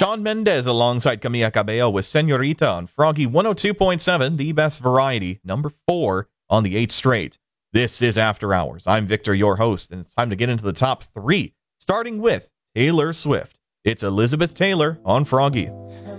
Shawn Mendes alongside Camila Cabello with Senorita on Froggy 102.7, the best variety, number 4 on the 8th straight. This is After Hours. I'm Victor, your host, and it's time to get into the top 3, starting with Taylor Swift. It's Elizabeth Taylor on Froggy.